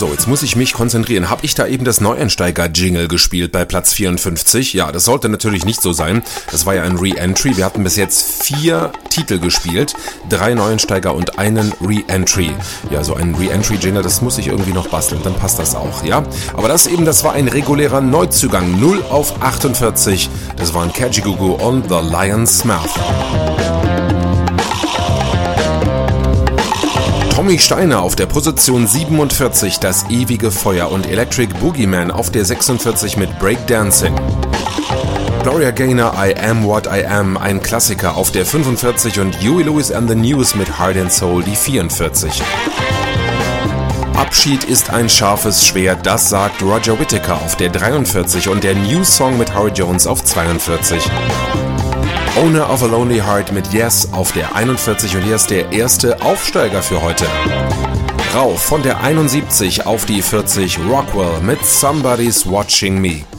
So, jetzt muss ich mich konzentrieren. Habe ich da eben das Neueinsteiger-Jingle gespielt bei Platz 54? Ja, das sollte natürlich nicht so sein. Das war ja ein Re-Entry. Wir hatten bis jetzt 4 Titel gespielt, 3 Neueinsteiger und einen Re-Entry. Ja, so ein Re-Entry-Jingle, das muss ich irgendwie noch basteln, dann passt das auch, ja? Aber das war ein regulärer Neuzugang, 0 auf 48. Das waren Kajagoogoo und The Lion's Smith. Tommy Steiner auf der Position 47, Das ewige Feuer, und Electric Boogeyman auf der 46 mit Breakdancing. Gloria Gaynor, I Am What I Am, ein Klassiker, auf der 45, und Huey Lewis and the News mit Heart and Soul, die 44. Abschied ist ein scharfes Schwert, das sagt Roger Whittaker auf der 43 und der New Song mit Howard Jones auf 42. Owner of a Lonely Heart mit Yes auf der 41, und hier ist der erste Aufsteiger für heute. Rauf von der 71 auf die 40, Rockwell mit Somebody's Watching Me.